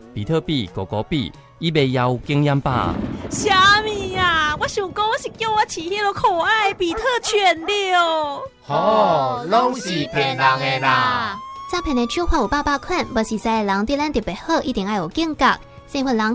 比特币、狗狗币，伊袂也有经验吧？ 虾米呀？我想讲是叫我饲迄个可爱比特犬了。 哦，拢是骗人的啦！ 诈骗的手法有百款，无识识的人对咱特别好，一定要有警觉。生活人